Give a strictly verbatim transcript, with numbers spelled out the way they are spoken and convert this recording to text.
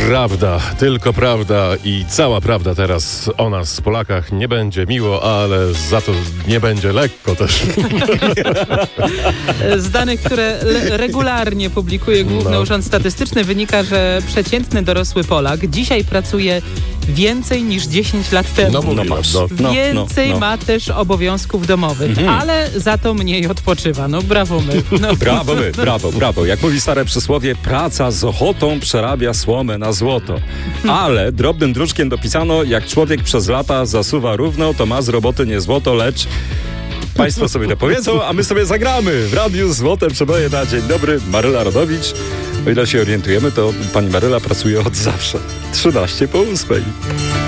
Prawda, tylko prawda i cała prawda teraz o nas, Polakach. Nie będzie miło, ale za to nie będzie lekko też. Z danych, które le- regularnie publikuje Główny No. Urząd Statystyczny, wynika, że przeciętny dorosły Polak dzisiaj pracuje więcej niż dziesięć lat temu. No, mówiłam, masz. no. No, Więcej no, no. ma też obowiązków domowych, Mhm. ale za to mniej odpoczywa. No brawo my. No. Brawo my, brawo, brawo. Jak mówi stare przysłowie, praca z ochotą przerabia słomę na złoto. Ale drobnym druczkiem dopisano, jak człowiek przez lata zasuwa równo, to ma z roboty nie złoto, lecz... Państwo sobie to powiedzą, a my sobie zagramy. W Radiu Złote Przeboje na dzień dobry. Maryla Rodowicz. O ile się orientujemy, to pani Maryla pracuje od zawsze. trzynaście po ósmej.